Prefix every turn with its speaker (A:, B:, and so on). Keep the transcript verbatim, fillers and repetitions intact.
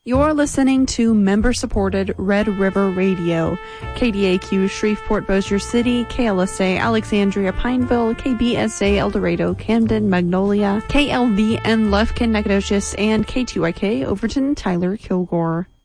A: You're listening to member-supported Red River Radio, K D A Q Shreveport Bossier City, K L S A Alexandria Pineville, K B S A El Dorado Camden Magnolia, K L V N Lufkin Nacogdoches, and K two I K Overton Tyler Kilgore.